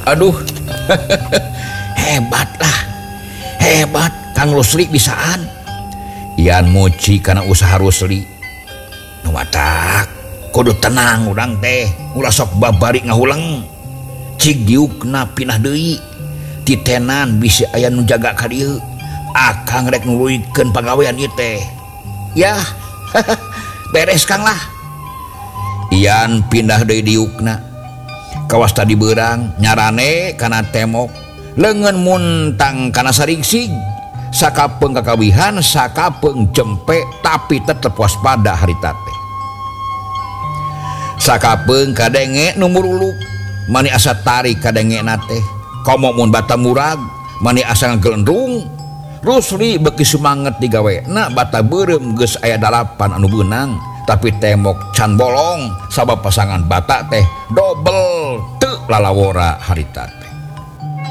Aduh. Hebatlah. Hebat Kang Rusli bisaan. Ian muji karena usaha Rusli. Nu matak kudu tenang urang teh, ulah sok babari ngahuleng. Cik diukna pinah deui. Titenan bisi aya nu jaga ka dieu. Akang rek nuluykeun pagawean ieu teh. Yah. Beres Kang lah. Ian pindah deui diukna. Kawas tadi beurang nyarane kana temok. Leungeun muntang kana saringsig. Sakapeung kakawihan, sakapeung jempe, tapi tetep waspada harita teh. Sakapeung kadenge nu muruluk, mani asa tarik kadengena teh. Komo mun bata murag, mani asa ngagelendrung. Rusli beuki sumanget digaweana bata beureum geus aya 8 anu beunang, tapi temok can bolong sabab pasangan bata teh dobel teu lalawora harita teh.